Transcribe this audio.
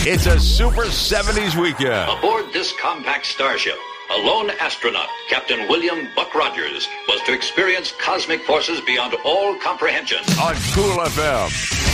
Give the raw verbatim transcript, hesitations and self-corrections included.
It's a Super seventies weekend. Aboard this compact starship, a lone astronaut, Captain William Buck Rogers, was to experience cosmic forces beyond all comprehension. On Cool F M.